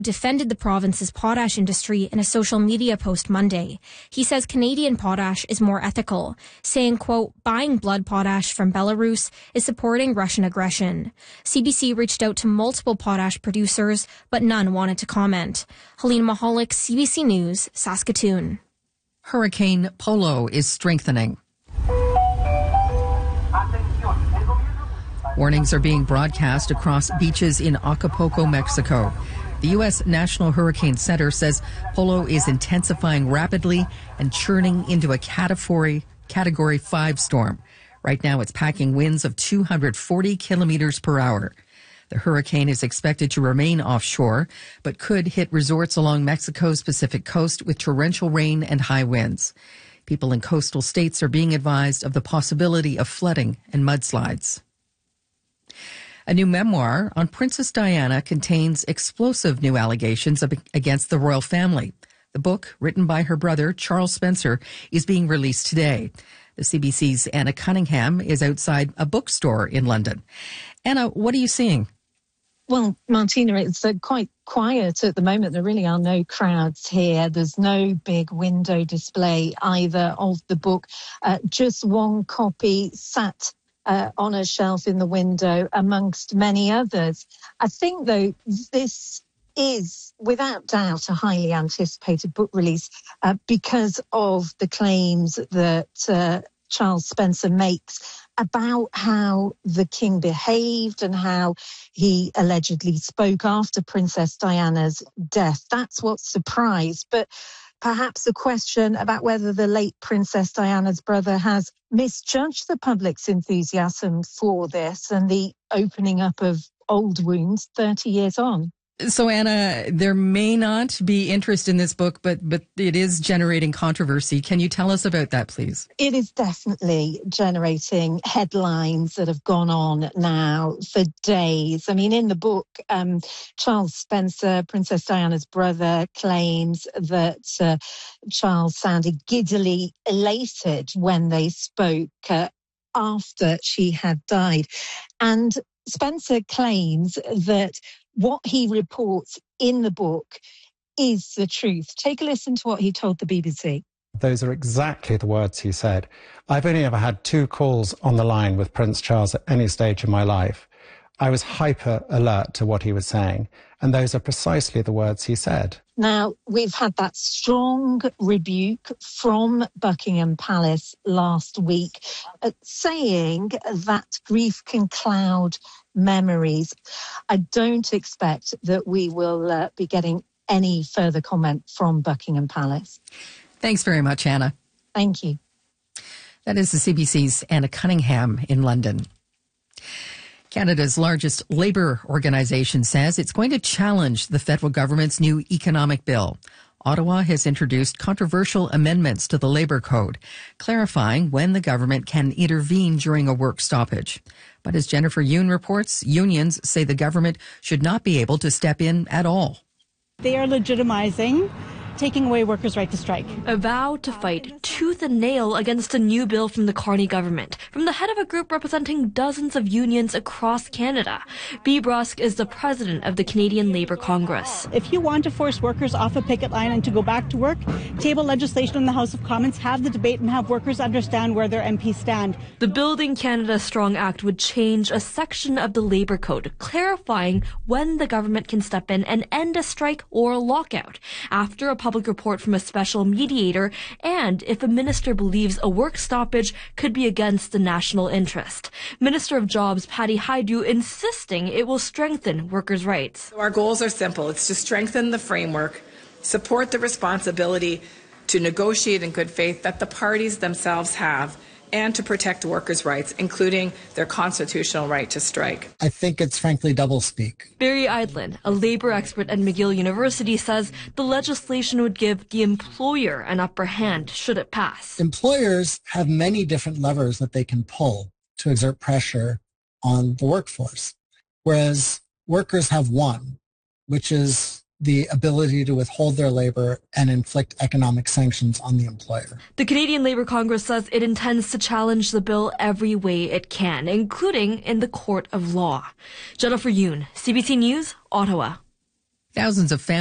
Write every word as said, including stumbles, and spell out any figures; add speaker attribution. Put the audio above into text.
Speaker 1: defended the province's potash industry in a social media post Monday. He says Canadian potash is more ethical, saying, quote, buying blood potash from Belarus is supporting Russian aggression. C B C reached out to multiple potash producers, but none wanted to comment. Helene Mahalik, C B C News, Saskatoon.
Speaker 2: Hurricane Polo is strengthening. Warnings are being broadcast across beaches in Acapulco, Mexico. The U S National Hurricane Center says Polo is intensifying rapidly and churning into a category, category five storm. Right now, it's packing winds of two hundred forty kilometers per hour. The hurricane is expected to remain offshore, but could hit resorts along Mexico's Pacific coast with torrential rain and high winds. People in coastal states are being advised of the possibility of flooding and mudslides. A new memoir on Princess Diana contains explosive new allegations against the royal family. The book, written by her brother, Charles Spencer, is being released today. The C B C's Anna Cunningham is outside a bookstore in London. Anna, what are you seeing?
Speaker 3: Well, Martina, it's uh, quite quiet at the moment. There really are no crowds here. There's no big window display either of the book. Uh, just one copy sat Uh, on a shelf in the window amongst many others. I think, though, this is without doubt a highly anticipated book release uh, because of the claims that uh, Charles Spencer makes about how the king behaved and how he allegedly spoke after Princess Diana's death. That's what surprised. But perhaps a question about whether the late Princess Diana's brother has misjudged the public's enthusiasm for this and the opening up of old wounds thirty years on.
Speaker 2: So, Anna, there may not be interest in this book, but but it is generating controversy. Can you tell us about that, please?
Speaker 3: It is definitely generating headlines that have gone on now for days. I mean, in the book, um, Charles Spencer, Princess Diana's brother, claims that uh, Charles sounded giddily elated when they spoke uh, after she had died. And Spencer claims that what he reports in the book is the truth. Take a listen to what he told the B B C.
Speaker 4: Those are exactly the words he said. I've only ever had two calls on the line with Prince Charles at any stage in my life. I was hyper alert to what he was saying, and those are precisely the words he said.
Speaker 3: Now, we've had that strong rebuke from Buckingham Palace last week, uh, saying that grief can cloud memories. I don't expect that we will uh, be getting any further comment from Buckingham Palace.
Speaker 2: Thanks very much, Anna.
Speaker 3: Thank you.
Speaker 2: That is the C B C's Anna Cunningham in London. Canada's largest labour organisation says it's going to challenge the federal government's new economic bill. Ottawa has introduced controversial amendments to the Labour Code, clarifying when the government can intervene during a work stoppage. But as Jennifer Yoon reports, unions say the government should not be able to step in at all.
Speaker 5: They are legitimizing taking away workers' right to strike.
Speaker 6: A vow to fight tooth and nail against a new bill from the Carney government, from the head of a group representing dozens of unions across Canada. Bea Brusk is the president of the Canadian Labour Congress.
Speaker 5: If you want to force workers off a picket line and to go back to work, table legislation in the House of Commons, have the debate and have workers understand where their M Ps stand.
Speaker 6: The Building Canada Strong Act would change a section of the Labour Code, clarifying when the government can step in and end a strike or a lockout after a public report from a special mediator, and if a minister believes a work stoppage could be against the national interest. Minister of Jobs Patty Hajdu insisting it will strengthen workers' rights.
Speaker 7: So our goals are simple. It's to strengthen the framework, support the responsibility to negotiate in good faith that the parties themselves have, and to protect workers' rights, including their constitutional right to strike.
Speaker 8: I think it's frankly doublespeak.
Speaker 6: Barry Eidlin, a labor expert at McGill University, says the legislation would give the employer an upper hand should it pass.
Speaker 8: Employers have many different levers that they can pull to exert pressure on the workforce, whereas workers have one, which is the ability to withhold their labor and inflict economic sanctions on the employer.
Speaker 6: The Canadian Labour Congress says it intends to challenge the bill every way it can, including in the court of law. Jennifer Yoon, C B C News, Ottawa.
Speaker 2: Thousands of families